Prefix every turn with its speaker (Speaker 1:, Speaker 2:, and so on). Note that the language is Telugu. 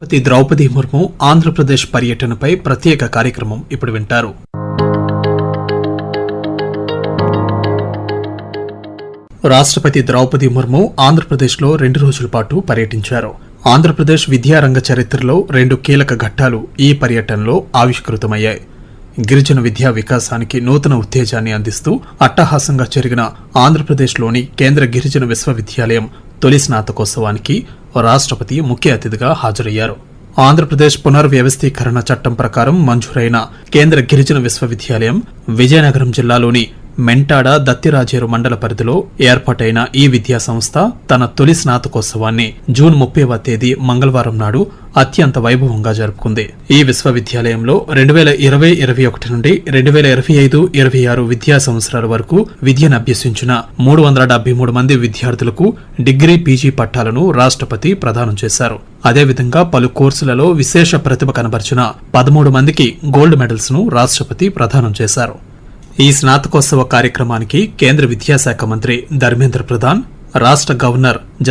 Speaker 1: రాష్ట్రపతి ద్రౌపది ముర్ము ఆంధ్రప్రదేశ్ పర్యటనపై ప్రత్యేక కార్యక్రమం ఇప్పుడు వింటారు. రాష్ట్రపతి ద్రౌపది ముర్ము ఆంధ్రప్రదేశ్లో 2 రోజుల పాటు పర్యటించారు. ఆంధ్రప్రదేశ్ విద్యారంగ చరిత్రలో 2 కీలక ఘట్టాలు ఈ పర్యటనలో ఆవిష్కృతమయ్యాయి. గిరిజన విద్యా వికాసానికి నూతన ఉత్తేజాన్ని అందిస్తూ అట్టహాసంగా జరిగిన ఆంధ్రప్రదేశ్లోని కేంద్ర గిరిజన విశ్వవిద్యాలయం తొలి స్నాతకోత్సవానికి రాష్ట్రపతి ముఖ్య అతిథిగా హాజరయ్యారు. ఆంధ్రప్రదేశ్ పునర్వ్యవస్థీకరణ చట్టం ప్రకారం మంజూరైన కేంద్ర గిరిజన విశ్వవిద్యాలయం విజయనగరం జిల్లాలోని మెంటాడ దత్తిరాజేరు మండల పరిధిలో ఏర్పాటైన ఈ విద్యా సంస్థ తన తొలి స్నాతకోత్సవాన్ని జూన్ 30వ తేదీ మంగళవారం నాడు అత్యంత వైభవంగా జరుపుకుంది. ఈ విశ్వవిద్యాలయంలో 2020-21 నుండి 2025-26 విద్యా సంవత్సరాల వరకు విద్యను అభ్యసించిన 373 మంది విద్యార్థులకు డిగ్రీ, పీజీ పట్టాలను రాష్ట్రపతి ప్రదానం చేశారు. అదేవిధంగా పలు కోర్సులలో విశేష ప్రతిభ కనబర్చిన 13 మందికి గోల్డ్ మెడల్స్ ను రాష్ట్రపతి ప్రదానం చేశారు. ఈ స్నాతకోత్సవ కార్యక్రమానికి కేంద్ర విద్యాశాఖ మంత్రి ధర్మేంద్ర ప్రధాన్, రాష్ట్ర గవర్నర్